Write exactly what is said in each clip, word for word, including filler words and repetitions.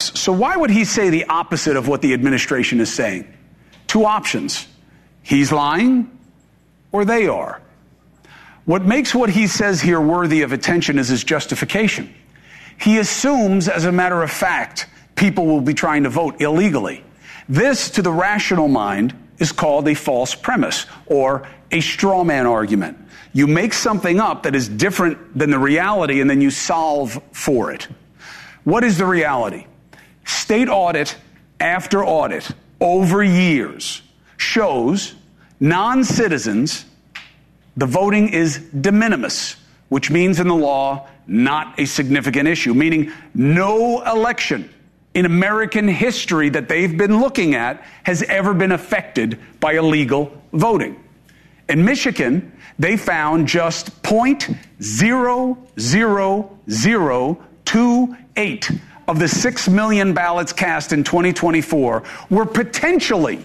facts. So why would he say the opposite of what the administration is saying? Two options. He's lying or they are. What makes what he says here worthy of attention is his justification. He assumes, as a matter of fact, people will be trying to vote illegally. This, to the rational mind, is called a false premise or a straw man argument. You make something up that is different than the reality and then you solve for it. What is the reality? State audit after audit over years shows non-citizens, the voting is de minimis, which means in the law, not a significant issue, meaning no election in American history that they've been looking at has ever been affected by illegal voting. In Michigan, they found just zero point zero zero zero two eight of the six million ballots cast in twenty twenty-four were potentially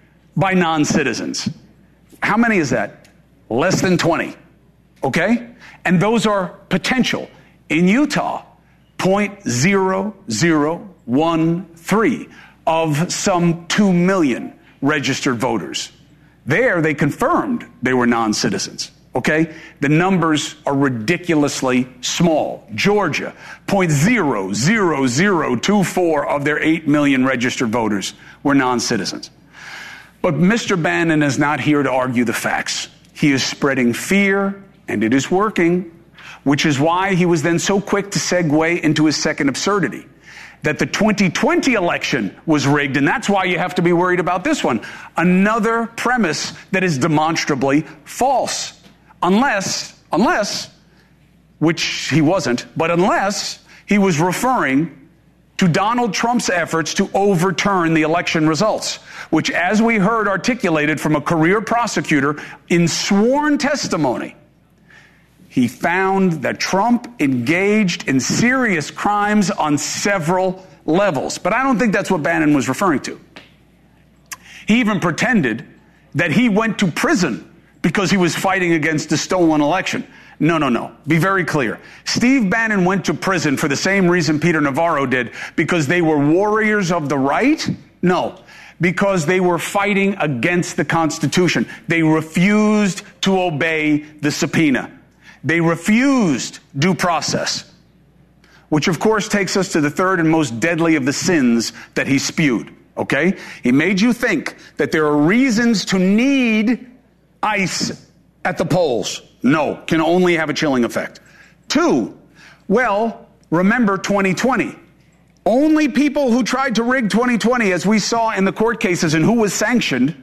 by non-citizens. How many is that? Less than twenty, okay? And those are potential. In Utah, zero point zero zero one three of some two million registered voters. There, they confirmed they were non-citizens, okay? The numbers are ridiculously small. Georgia, zero point zero zero zero two four of their eight million registered voters were non-citizens. But Mister Bannon is not here to argue the facts. He is spreading fear, and it is working, which is why he was then so quick to segue into his second absurdity, that the twenty twenty election was rigged, and that's why you have to be worried about this one. Another premise that is demonstrably false. Unless, unless, which he wasn't, but unless he was referring to Donald Trump's efforts to overturn the election results, which, as we heard articulated from a career prosecutor in sworn testimony, he found that Trump engaged in serious crimes on several levels. But I don't think that's what Bannon was referring to. He even pretended that he went to prison because he was fighting against the stolen election. No, no, no. Be very clear. Steve Bannon went to prison for the same reason Peter Navarro did, because they were warriors of the right? No, because they were fighting against the Constitution. They refused to obey the subpoena. They refused due process, which of course takes us to the third and most deadly of the sins that he spewed, okay? He made you think that there are reasons to need ICE at the polls. No, can only have a chilling effect. Two, well, remember twenty twenty. Only people who tried to rig twenty twenty, as we saw in the court cases and who was sanctioned,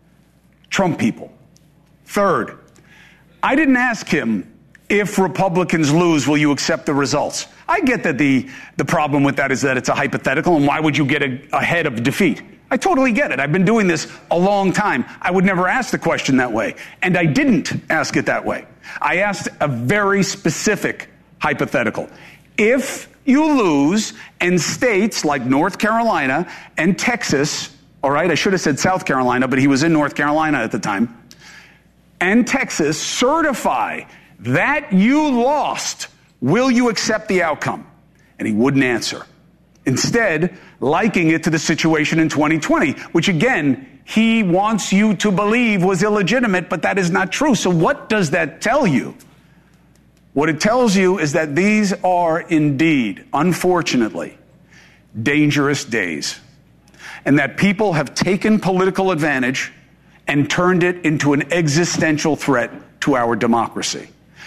Trump people. Third, I didn't ask him, if Republicans lose, will you accept the results? I get that the, the problem with that is that it's a hypothetical, and why would you get a, ahead of defeat? I totally get it. I've been doing this a long time. I would never ask the question that way, and I didn't ask it that way. I asked a very specific hypothetical. If you lose and states like North Carolina and Texas, all right, I should have said South Carolina, but he was in North Carolina at the time, and Texas certify that you lost, will you accept the outcome? And he wouldn't answer. Instead, liking it to the situation in twenty twenty, which again, he wants you to believe was illegitimate, but that is not true. So what does that tell you? What it tells you is that these are indeed, unfortunately, dangerous days, and that people have taken political advantage and turned it into an existential threat to our democracy.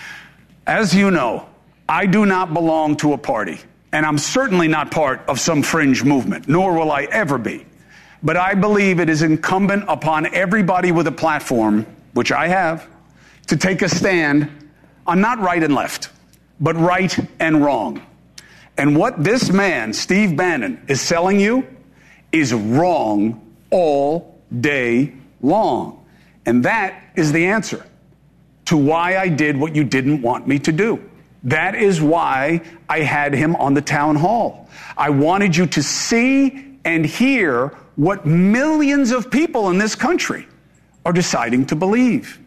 As you know, I do not belong to a party, and I'm certainly not part of some fringe movement, nor will I ever be. But I believe it is incumbent upon everybody with a platform, which I have, to take a stand on not right and left, but right and wrong. And what this man, Steve Bannon, is selling you is wrong all day long. And that is the answer to why I did what you didn't want me to do. That is why I had him on the town hall. I wanted you to see and hear what millions of people in this country are deciding to believe.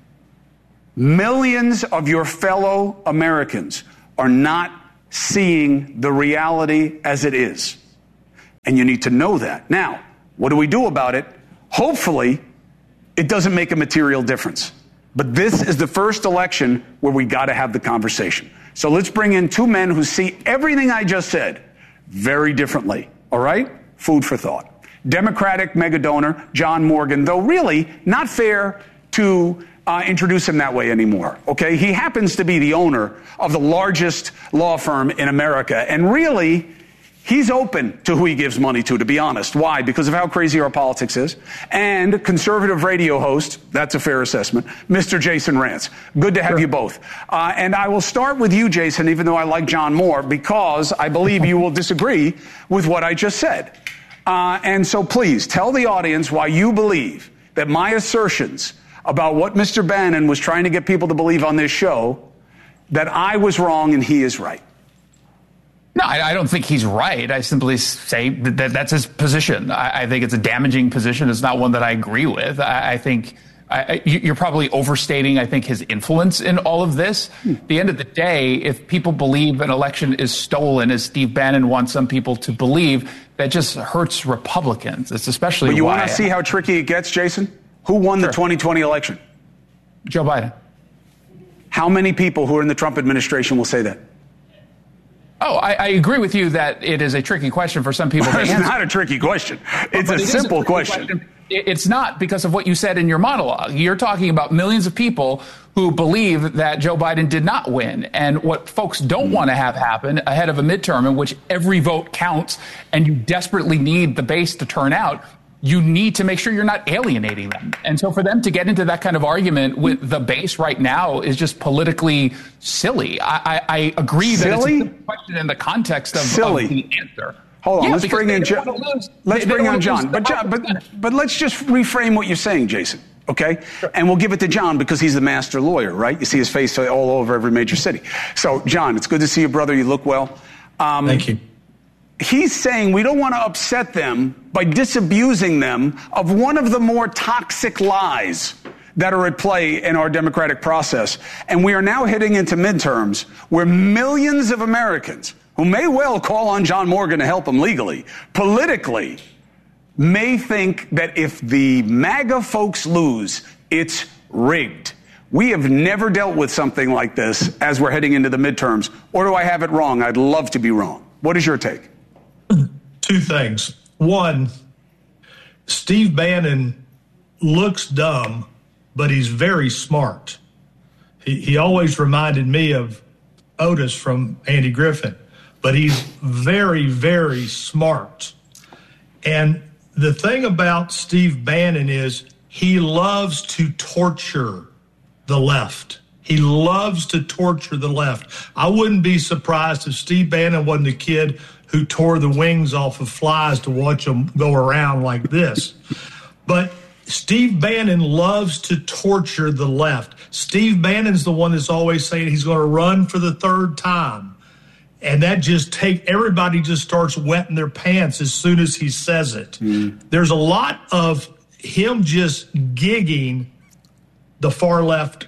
Millions of your fellow Americans are not seeing the reality as it is. And you need to know that. Now, what do we do about it? Hopefully, it doesn't make a material difference. But this is the first election where we got to have the conversation. So let's bring in two men who see everything I just said very differently. All right? Food for thought. Democratic mega donor John Morgan, though really not fair to uh, introduce him that way anymore. Okay? He happens to be the owner of the largest law firm in America. And really, he's open to who he gives money to, to be honest. Why? Because of how crazy our politics is. And conservative radio host, that's a fair assessment, Mister Jason Rantz. Good to have sure. you both. Uh, and I will start with you, Jason, even though I like John more, because I believe you will disagree with what I just said. Uh, and so please tell the audience why you believe that my assertions about what Mister Bannon was trying to get people to believe on this show, that I was wrong and he is right. No, I, I don't think he's right. I simply say that, that that's his position. I, I think it's a damaging position. It's not one that I agree with. I, I think I, you're probably overstating, I think, his influence in all of this. Hmm. At the end of the day, if people believe an election is stolen, as Steve Bannon wants some people to believe, that just hurts Republicans. It's especially But you why want to see how tricky it gets, Jason? Who won sure. the twenty twenty election? Joe Biden. How many people who are in the Trump administration will say that? Oh, I, I agree with you that it is a tricky question for some people to It's answer. not a tricky question. It's but a it simple a question. question. It's not because of what you said in your monologue. You're talking about millions of people who believe that Joe Biden did not win. And what folks don't want to have happen ahead of a midterm in which every vote counts and you desperately need the base to turn out, you need to make sure you're not alienating them. And so for them to get into that kind of argument with the base right now is just politically silly. I, I, I agree silly? that it's a question in the context of, silly. of the answer. Hold on, yeah, let's bring in John. Let's they, bring they on John. But, John but, but let's just reframe what you're saying, Jason, okay? Sure. And we'll give it to John because he's the master lawyer, right? You see his face all over every major city. So, John, it's good to see you, brother. You look well. Um, Thank you. He's saying we don't want to upset them by disabusing them of one of the more toxic lies that are at play in our democratic process. And we are now heading into midterms where millions of Americans, who may well call on John Morgan to help them legally, politically, may think that if the MAGA folks lose, it's rigged. We have never dealt with something like this as we're heading into the midterms. Or do I have it wrong? I'd love to be wrong. What is your take? Two things. One, Steve Bannon looks dumb, but he's very smart. He, he always reminded me of Otis from Andy Griffin, but he's very, very smart. And the thing about Steve Bannon is he loves to torture the left. He loves to torture the left. I wouldn't be surprised if Steve Bannon wasn't the kid who tore the wings off of flies to watch them go around like this. But Steve Bannon loves to torture the left. Steve Bannon's the one that's always saying he's going to run for the third time. And that just take everybody just starts wetting their pants as soon as he says it. Mm. There's a lot of him just gigging the far left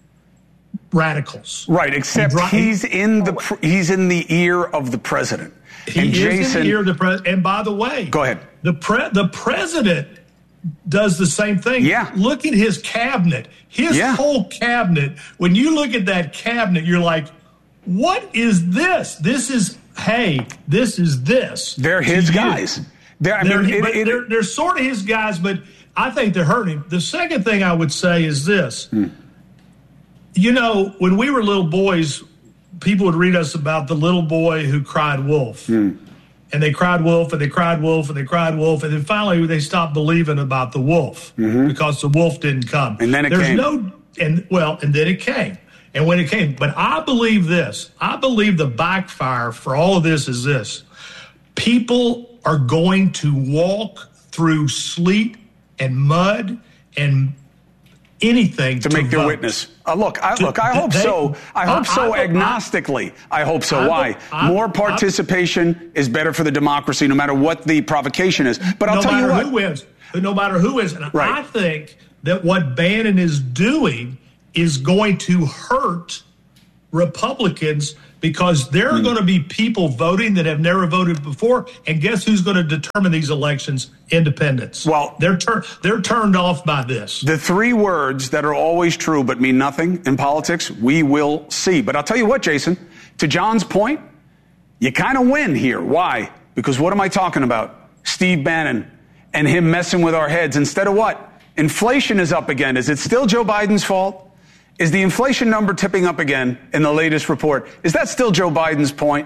radicals. Right, except he's in the he's in the ear of the president. He and is Jason, in the ear of the president. And by the way, go ahead. The pre- the president does the same thing. Yeah. Look at his cabinet. His yeah. whole cabinet. When you look at that cabinet, you're like, what is this? This is, hey, this is this. They're his guys. They're, I they're, mean, it, it, they're, they're sort of his guys, but I think they're hurting him. The second thing I would say is this. Hmm. You know, when we were little boys, people would read us about the little boy who cried wolf. Hmm. And they cried wolf, and they cried wolf, and they cried wolf. And then finally they stopped believing about the wolf mm-hmm. because the wolf didn't come. And then it There's came. No, and well, and then it came. And when it came, but I believe this. I believe the backfire for all of this is this. People are going to walk through sleet and mud and anything to, to make vote. their witness. Uh, look, I, look, I hope they, so. I hope I, so I, agnostically. I, I hope so. I, Why? I, More participation is better for the democracy, no matter what the provocation is. But I'll no tell you what. No matter who wins. No matter who wins. And right. I think that what Bannon is doing is going to hurt Republicans because there are mm. going to be people voting that have never voted before. And guess who's going to determine these elections? Independents. Well, they're, tur- they're turned off by this. The three words that are always true but mean nothing in politics, we will see. But I'll tell you what, Jason, to John's point, you kind of win here. Why? Because what am I talking about? Steve Bannon and him messing with our heads. Instead of what? Inflation is up again. Is it still Joe Biden's fault? Is the inflation number tipping up again in the latest report? Is that still Joe Biden's point,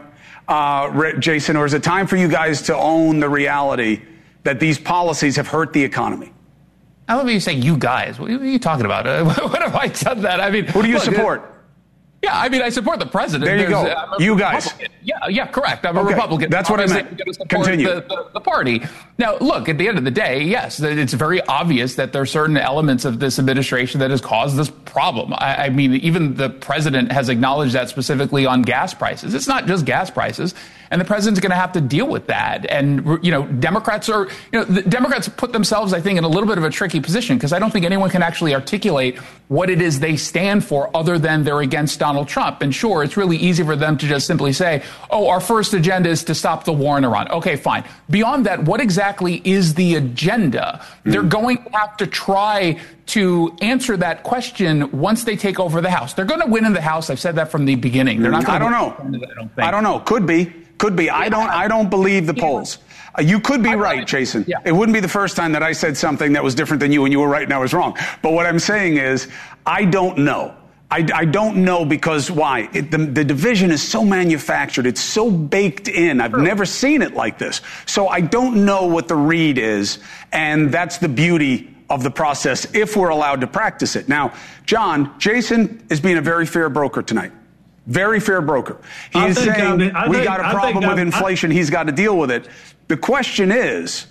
uh, Jason? Or is it time for you guys to own the reality that these policies have hurt the economy? I love you say you guys. What are you talking about? Uh, what have I done that? I mean, who do you look, support? Uh, Yeah, I mean, I support the president. There you There's, go. uh, You guys. Republican. Yeah, yeah, correct. I'm a okay. Republican. That's what Obviously, I meant. I'm support Continue. The, the, the party. Now, look, at the end of the day, yes, it's very obvious that there are certain elements of this administration that has caused this problem. I, I mean, even the president has acknowledged that specifically on gas prices. It's not just gas prices. And the president's going to have to deal with that. And, you know, Democrats are, you know, the Democrats put themselves, I think, in a little bit of a tricky position because I don't think anyone can actually articulate what it is they stand for other than they're against Donald Trump. And sure, it's really easy for them to just simply say, oh, our first agenda is to stop the war in Iran. Okay, fine. Beyond that, what exactly is the agenda? Mm. They're going to have to try to answer that question once they take over the House. They're going to win in the House. I've said that from the beginning. They're not going I don't know. I don't think. I don't know. Could be. Could be. I don't I don't believe the polls. Uh, you could be right, Jason. Yeah. It wouldn't be the first time that I said something that was different than you and you were right and I was wrong. But what I'm saying is I don't know. I, I don't know because why? It, the, the division is so manufactured. It's so baked in. I've never seen it like this. So I don't know what the read is. And that's the beauty of the process if we're allowed to practice it. Now, John, Jason is being a very fair broker tonight. Very fair broker. He I is saying I mean, I we think, got a I problem with inflation. I, He's got to deal with it. The question is,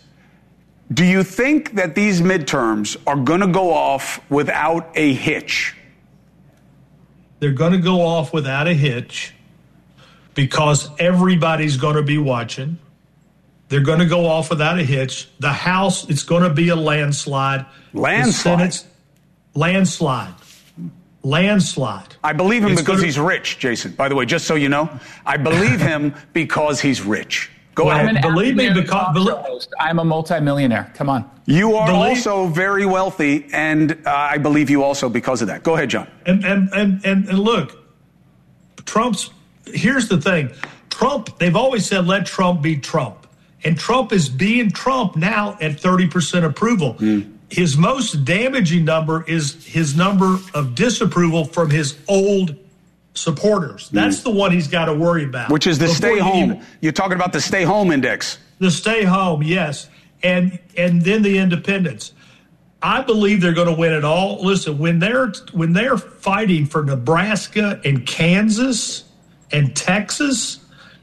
do you think that these midterms are going to go off without a hitch? They're going to go off without a hitch because everybody's going to be watching. They're going to go off without a hitch. The House, it's going to be a landslide. Landslide? The Senate's landslide. Landslide. I believe him it's because gonna, he's rich, Jason. By the way, just so you know, I believe him because he's rich. Go well, ahead. Believe me, because believe, host. I'm a multimillionaire. Come on. You are believe, also very wealthy, and uh, I believe you also because of that. Go ahead, John. And and, and and and look, Trump's. Here's the thing. Trump. They've always said let Trump be Trump, and Trump is being Trump now at thirty percent approval. Mm. His most damaging number is his number of disapproval from his old supporters. That's mm. the one he's got to worry about. Which is the stay home. Even, You're talking about the stay home index. The stay home, yes. And and then the independents. I believe they're going to win it all. Listen, when they're when they're fighting for Nebraska and Kansas and Texas,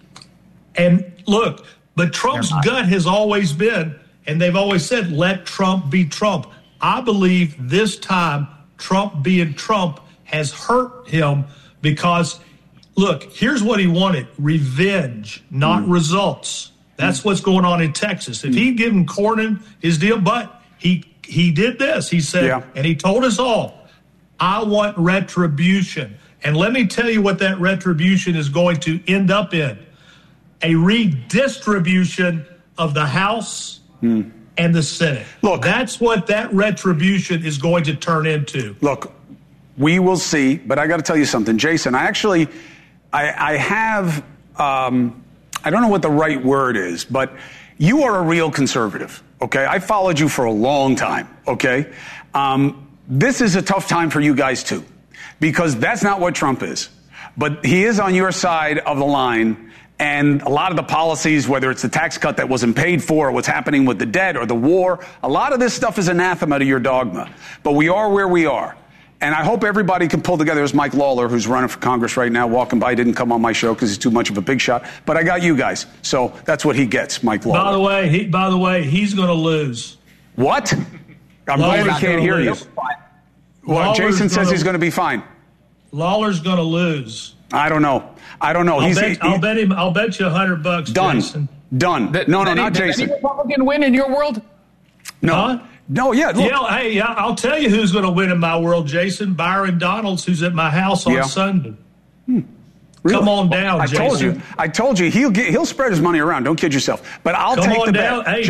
and look, but Trump's gut has always been, and they've always said, let Trump be Trump. I believe this time Trump being Trump has hurt him because, look, here's what he wanted. Revenge, not mm. results. That's mm. what's going on in Texas. If mm. he'd given Cornyn his deal, but he he did this. He said, yeah. and he told us all, I want retribution. And let me tell you what that retribution is going to end up in. A redistribution of the House mm. and the Senate. Look, that's what that retribution is going to turn into. Look, we will see, but I got to tell you something, Jason. I actually, I, I have, um, I don't know what the right word is, but you are a real conservative, okay? I followed you for a long time, okay? Um, this is a tough time for you guys too, because that's not what Trump is. But he is on your side of the line. And a lot of the policies, whether it's the tax cut that wasn't paid for, or what's happening with the debt or the war, a lot of this stuff is anathema to your dogma. But we are where we are. And I hope everybody can pull together. There's Mike Lawler, who's running for Congress right now, walking by. Didn't come on my show because he's too much of a big shot. But I got you guys. So that's what he gets, Mike Lawler. By the way, he, by the way, he's going to lose. What? I'm glad he can't hear you. Well, Jason says he's going to be fine. Lawler's going to lose. I don't know. I don't know. I'll, He's, bet, he, I'll bet him. I'll bet you a hundred bucks. Done. Jason. Done. That, no, no, any, not Jason. Any Republican win in your world? No. Huh? No. Yeah. Look. Yeah. Hey, I'll tell you who's going to win in my world, Jason. Byron Donalds, who's at my house on yeah. Sunday. Hmm. Really? Come on down, I Jason. told you. I told you he'll get, he'll spread his money around. Don't kid yourself. But I'll Come take on the down. bet. Hey,